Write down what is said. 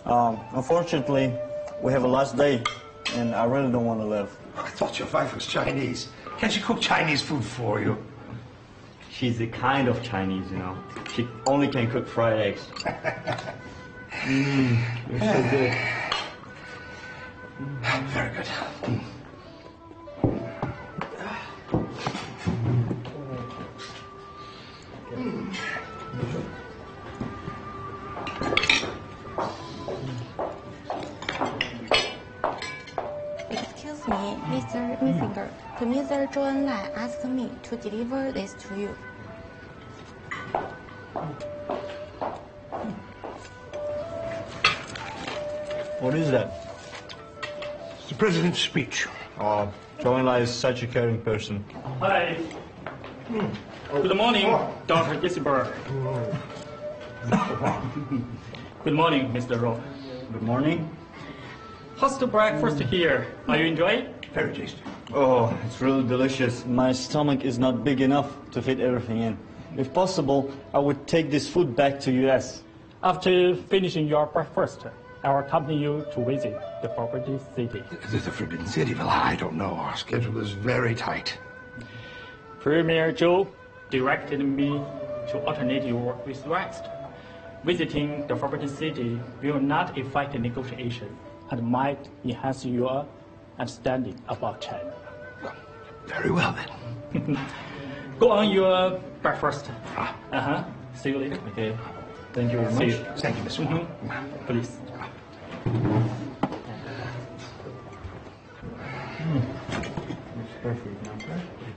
Unfortunately, we have a last day, and I really don't want to leave. I thought your wife was Chinese. Can't she cook Chinese food for you? She's the kind of Chinese, you know. She only can cook fried eggs. You're so good. Very good. Excuse me, Mr. Misinger. Mr. Zhou Enlai asked me to deliver this to you. What is that? It's the president's speech. Oh, Zhou Enlai is such a caring person. Hi. Good morning, Dr. Gisberg. Good morning, Mr. Rowe. Good morning. How's the breakfast here? Are you enjoying it? Very tasty. Oh, it's really delicious. My stomach is not big enough to fit everything in. If possible, I would take this food back to US. After finishing your breakfast, I will accompany you to visit the Forbidden City. The Forbidden City? Well, I don't know. Our schedule is very tight. Premier Zhou directed me to alternate your work with rest. Visiting the Forbidden City will not affect the negotiation and might enhance your understanding about China. Very well, then. Go on your breakfast. See you later. Okay. Thank you very See much. you. Thank you, Miss Wang. Please. It's perfect.